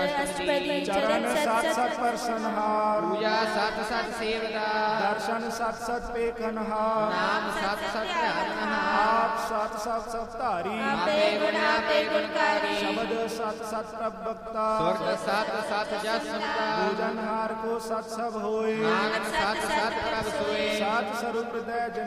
ਅਸ਼ਟਪਦੀ ਚਰਨ ਸਤ ਸਤ ਪਰਸਨਹਾਰ ਪੂਜਾ ਸਤ ਸਤ ਸੇਵਦਾਰ ਦਰਸ਼ਨ ਸਤ ਸਤ ਪੇਖਨਹਾਰ ਨਾਮ ਸਤ ਸਤ ਧਿਆਨਹਾਰ ਆਪ ਸਤ ਸਤ ਸਤ ਧਾਰੀ ਆਪੇ ਗੁਣਕਾਰੀ ਸ਼ਬਦ ਸਤ ਸਤ ਪ੍ਰਭਕਤਾ ਸੁਰਗ ਸਤ ਸਤ ਜਸ ਸੰਤਾ ਪੂਜਨਹਾਰ ਕੋ ਸਤ ਸਭ ਹੋਏ ਨਾਨਕ ਸਤ ਸਤ ਪ੍ਰਭ ਸੋਏ ਸਾਧ ਸਰੂਪ ਹਿਰਦੈ